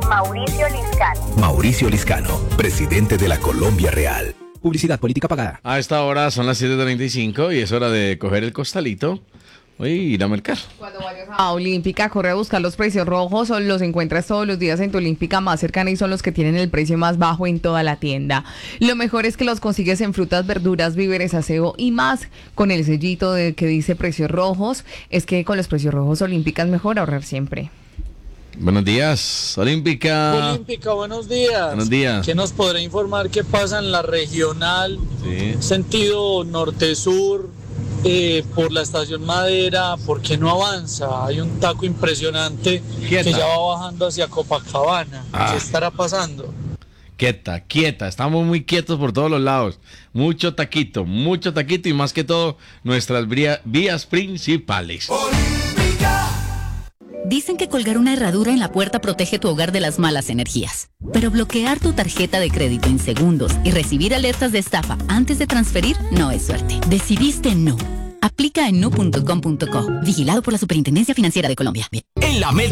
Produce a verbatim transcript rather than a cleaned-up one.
Mauricio Liscano. Mauricio Liscano, presidente de la Colombia Real. Publicidad política pagada. A esta hora son las siete treinta y cinco y es hora de coger el costalito y ir a mercar. Cuando vayas a Olímpica, corre a buscar los precios rojos, o los encuentras todos los días en tu Olímpica más cercana y son los que tienen el precio más bajo en toda la tienda. Lo mejor es que los consigues en frutas, verduras, víveres, aseo y más. Con el sellito de que dice precios rojos, es que con los precios rojos Olímpica es mejor ahorrar siempre. Buenos días, Olímpica. Olímpica, buenos días. Buenos días. ¿Qué nos podrá informar qué pasa en la regional, Sí. sentido norte-sur, eh, por la estación Madera? ¿Por qué no avanza? Hay un taco impresionante Quieta. que ya va bajando hacia Copacabana. Ah. ¿Qué estará pasando? Quieta, quieta, estamos muy quietos por todos los lados. Mucho taquito, mucho taquito y más que todo nuestras vía- vías principales. Dicen que colgar una herradura en la puerta protege tu hogar de las malas energías. Pero bloquear tu tarjeta de crédito en segundos y recibir alertas de estafa antes de transferir no es suerte. Decidiste no. Aplica en nu punto com punto co. Vigilado por la Superintendencia Financiera de Colombia. En la